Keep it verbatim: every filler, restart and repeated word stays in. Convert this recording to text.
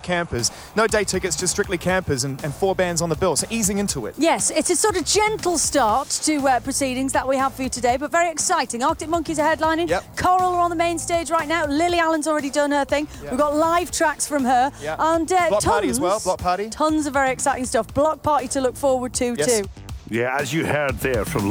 campers. No day tickets, just strictly campers, and, and four bands on the bill, so easing into it. Yes, it's a sort of gentle start to uh, proceedings that we have for you today, but very exciting. Arctic Monkeys are headlining. Yep. Coral are on the main stage right now. Lily Allen's already done her thing. Yep. We've got live tracks from her. Yep. And uh, Block tons, Party as well, Block Party. Tons of very exciting stuff. Block Party to look forward to Yes. too. Yeah, as you heard there from